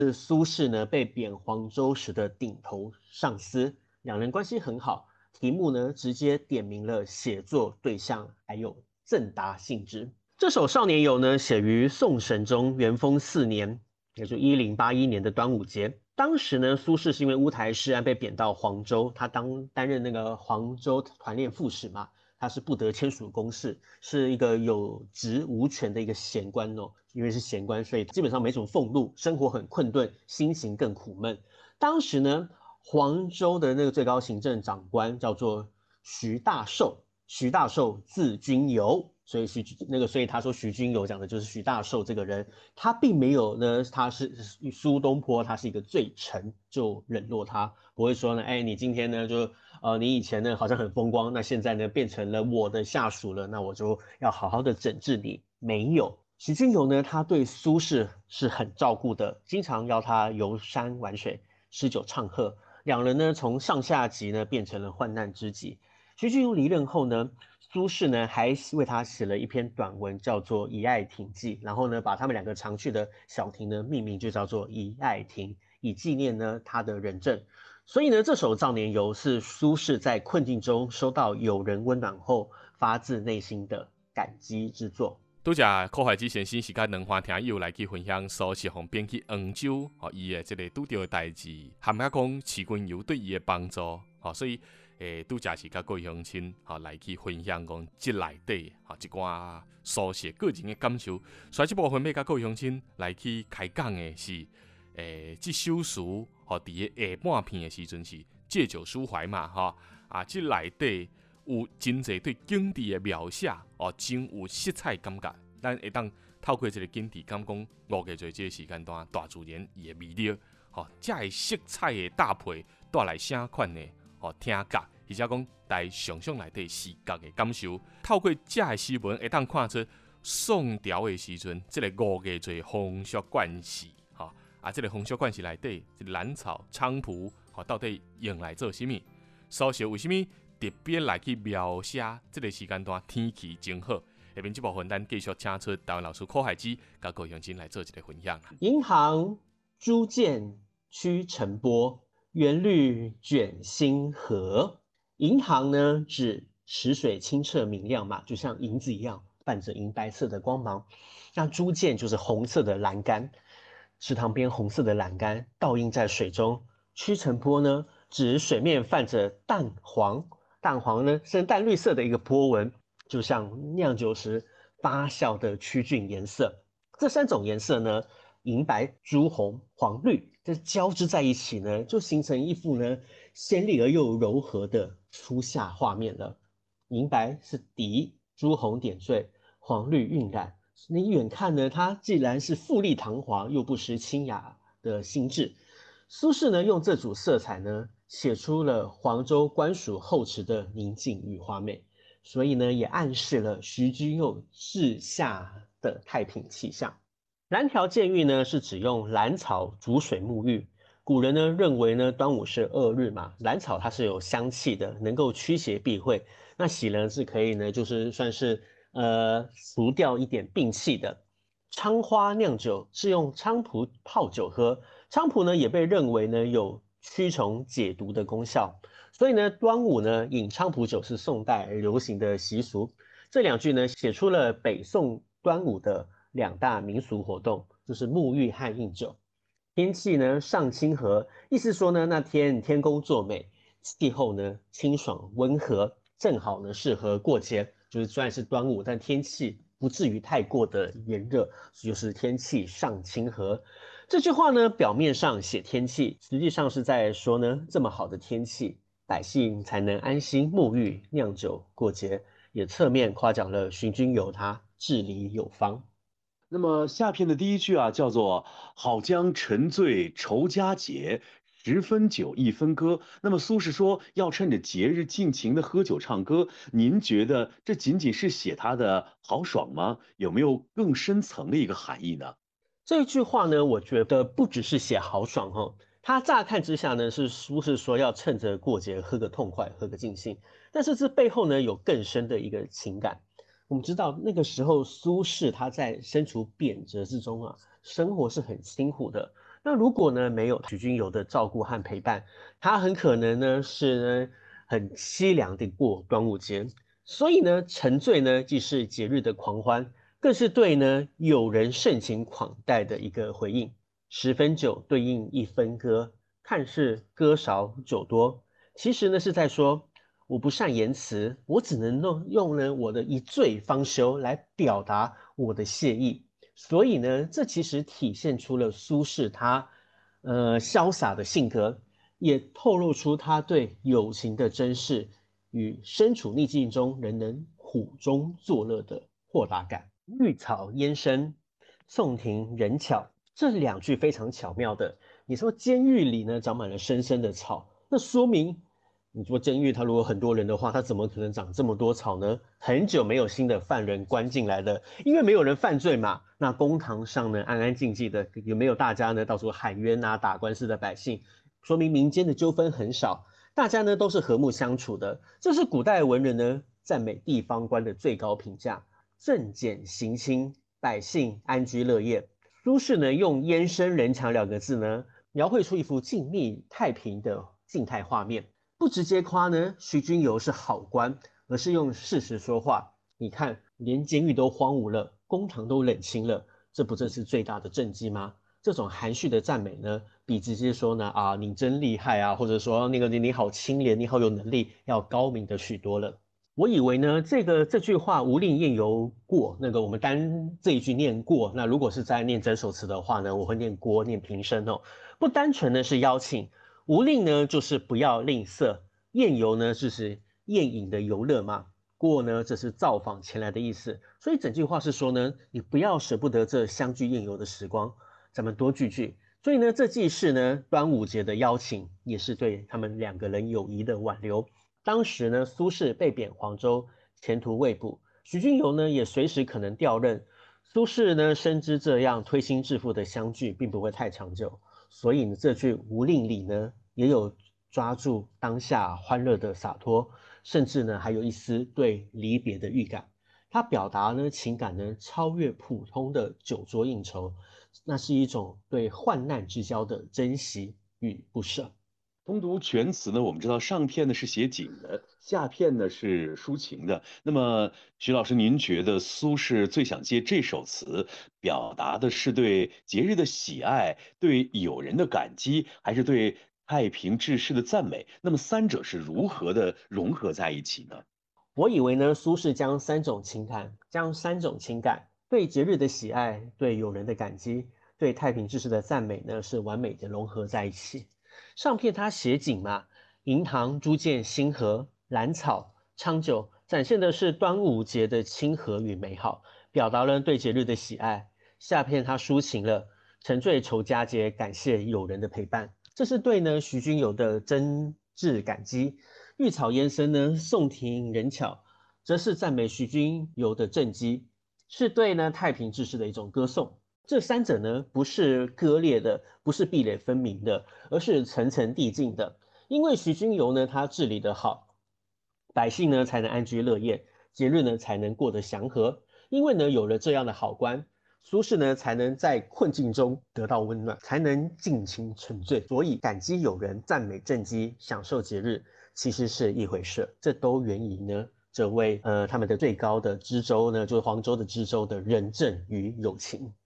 是苏轼呢被贬黄州时的顶头上司，两人关系很好。题目呢直接点明了写作对象，还有赠答性质。这首《少年游》呢写于宋神宗元丰4年，也就1081年的端午节。当时呢，苏轼是因为乌台诗案被贬到黄州，他担任那个黄州团练副使嘛，他是不得签署公事，是一个有职无权的一个闲官哦。因为是闲官，所以基本上没什么俸禄，生活很困顿，心情更苦闷。当时呢，黄州的那个最高行政长官叫做徐大寿，徐大寿字君游。所以他说徐君游讲的就是徐大寿这个人，他并没有呢，他是苏东坡，他是一个罪臣，就冷落他，不会说呢，哎，你今天呢你以前呢好像很风光，那现在呢变成了我的下属了，那我就要好好的整治你。没有，徐君游呢，他对苏轼是很照顾的，经常邀他游山玩水，诗酒唱和，两人呢从上下级呢变成了患难知己。徐君游离任后呢，苏轼呢还为他写了一篇短文，叫做《遗爱亭记》，然后呢把他们两个常去的小亭呢命名就叫做遗爱亭，以纪念呢他的仁政。所以呢，这首《少年游》是苏轼在困境中收到友人温暖后，发自内心的感激之作。 拄只柯怀之先生是甲两花听友来去分享苏轼互编去杭州，伊的这个拄到的代志，含甲讲齐君游对伊的帮助，所以拄只是甲各位乡亲来去分享讲这内底一寡苏轼个人的感受。所以这部分要甲各位乡亲来去开讲的是，这首诗伫个下半篇的时阵是借酒抒怀嘛，这内底。有真侪对景致的描写，真有色彩感觉。咱会当透过这个景致感讲，五个做这个时间段，大自然伊的魅力，这个色彩的搭配带来啥款的听觉，而且讲带想象内底视觉的感受。透过这个诗文，会当看出宋朝的时阵，这个五个做风俗惯习，这个风俗惯习内底，这个兰草、菖蒲，到底用来做什么？苏轼为什么？特别来去描写这个时间段天气真好。下面这部分咱继续请出台湾老师柯海基，甲各位乡亲来做一个分享。 银行朱见驱尘波，园绿卷星河。银行呢，指池水清澈明亮嘛，就像银子一样，泛着银白色的光芒。那朱见就是红色的栏杆，池塘边红色的栏杆倒映在水中。驱尘波呢，指水面泛着淡黄。淡黄呢是淡绿色的一个波纹，就像酿酒时发酵的曲菌颜色。这3种颜色呢，银白、朱红、黄绿，这交织在一起呢，就形成一幅呢鲜丽而又柔和的初夏画面了。银白是底，朱红点缀，黄绿晕染。你远看呢，它既然是富丽堂皇，又不失清雅的心智。苏轼呢，用这组色彩呢，写出了黄州官署后池的宁静与华美，所以呢，也暗示了徐君佑治下的太平气象。蓝条见浴呢，是指用兰草煮水沐浴。古人呢认为呢，端午是2日嘛，兰草它是有香气的，能够驱邪避秽。那洗呢是可以呢，就是算是除掉一点病气的。菖花酿酒是用菖蒲泡酒喝，菖蒲呢也被认为呢有驱虫解毒的功效，所以呢端午呢饮菖蒲酒是宋代流行的习俗。这2句呢写出了北宋端午的2大民俗活动，就是沐浴和饮酒。天气呢上清和，意思说呢那天天公作美，气候呢清爽温和，正好呢适合过节。就是虽然是端午，但天气不至于太过的炎热，就是天气上清和。这句话呢，表面上写天气，实际上是在说呢，这么好的天气，百姓才能安心沐浴、酿酒过节，也侧面夸奖了徐君游他治理有方。 那么下篇的第一句啊，叫做“好将沉醉愁佳节，10分酒1分歌”。那么苏轼说要趁着节日尽情的喝酒唱歌，您觉得这仅仅是写他的豪爽吗？有没有更深层的一个含义呢？ 这句话呢，我觉得不只是写豪爽哦，他乍看之下呢是苏轼说要趁着过节喝个痛快，喝个尽兴，但是这背后呢有更深的一个情感。我们知道那个时候苏轼他在身处贬谪之中啊，生活是很辛苦的。 那如果呢没有许君游的照顾和陪伴，他很可能呢是呢很凄凉的过端午节。所以呢，沉醉呢既是节日的狂欢，更是对呢友人盛情款待的一个回应。10分酒对应1分歌，看似歌少酒多，其实呢是在说我不善言辞，我只能用呢我的一醉方休来表达我的谢意。所以呢，这其实体现出了苏轼他潇洒的性格，也透露出他对友情的珍视与身处逆境中仍能苦中作乐的豁达感。绿草烟深，宋庭人巧，这2句非常巧妙的。你说监狱里呢长满了深深的草，那说明你说监狱它如果很多人的话，它怎么可能长这么多草呢？很久没有新的犯人关进来的，因为没有人犯罪嘛。那公堂上呢安安静静的，有没有大家呢到处喊冤啊打官司的百姓？说明民间的纠纷很少，大家呢都是和睦相处的。这是古代文人呢赞美地方官的最高评价，政简刑轻，百姓安居乐业。苏轼呢用烟深人强2个字呢，描绘出一幅静谧太平的静态画面。不直接夸呢徐君游是好官，而是用事实说话。你看，连监狱都荒芜了，公堂都冷清了，这不正是最大的政绩吗？这种含蓄的赞美呢，比直接说呢你真厉害啊，或者说那个你好清廉，你好有能力，要高明的许多了。我以为呢，这句话无令宴游过，那个我们单这一句念过，那如果是在念整首词的话呢，我会念郭，念平声哦。不单纯呢是邀请，无令呢就是不要吝啬，宴游呢就是宴饮的游乐嘛，过呢这是造访前来的意思，所以整句话是说呢，你不要舍不得这相聚宴游的时光，咱们多聚聚。所以呢，这既是呢端午节的邀请，也是对他们2个人友谊的挽留。当时呢，苏轼被贬黄州，前途未卜，徐君游呢也随时可能调任。苏轼呢深知这样推心置腹的相聚并不会太长久，所以呢这句无令里呢也有抓住当下欢乐的洒脱，甚至呢还有一丝对离别的预感。他表达呢情感呢超越普通的酒桌应酬，那是一种对患难之交的珍惜与不舍。 通读全词呢，我们知道上片呢是写景的，下片呢是抒情的。那么，徐老师，您觉得苏轼最想借这首词表达的是对节日的喜爱，对友人的感激，还是对太平治世的赞美？那么三者是如何的融合在一起呢？ 我以为呢，苏轼将三种情感，对节日的喜爱，对友人的感激，对太平治世的赞美呢，是完美的融合在一起。上片他写景嘛，银塘、朱见、星河、兰草、昌酒，展现的是端午节的亲和与美好，表达了对节日的喜爱。下片他抒情了，沉醉酬佳节，感谢友人的陪伴，这是对呢徐君游的真挚感激。玉草烟深呢，宋庭人巧，则是赞美徐君游的政绩，是对呢太平治世的一种歌颂。这三者呢，不是割裂的，不是壁垒分明的，而是层层递进的。因为徐君游呢，他治理得好，百姓呢才能安居乐业，节日呢才能过得祥和。因为呢有了这样的好官，苏轼呢才能在困境中得到温暖，才能尽情沉醉。所以感激友人，赞美政绩，享受节日，其实是一回事。这都源于呢这位他们的最高的知州呢，就是黄州的知州的仁政与友情。